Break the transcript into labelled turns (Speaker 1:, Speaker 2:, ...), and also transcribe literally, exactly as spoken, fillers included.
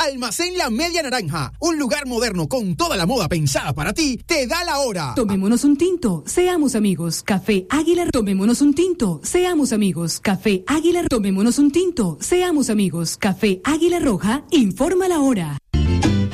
Speaker 1: Almacén La Media Naranja, un lugar moderno con toda la moda pensada para ti, te da la hora.
Speaker 2: Tomémonos un tinto, seamos amigos. Café Águila. Tomémonos un tinto, seamos amigos. Café Águila. Tomémonos un tinto, seamos amigos. Café Águila Roja, informa la hora.